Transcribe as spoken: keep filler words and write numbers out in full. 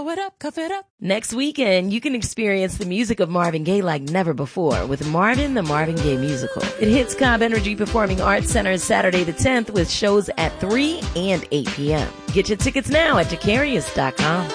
Blow it up, cuff it up. Next weekend, you can experience the music of Marvin Gaye like never before with Marvin, the Marvin Gaye Musical. It hits Cobb Energy Performing Arts Center Saturday the tenth with shows at three and eight p.m. Get your tickets now at Jacarius dot com.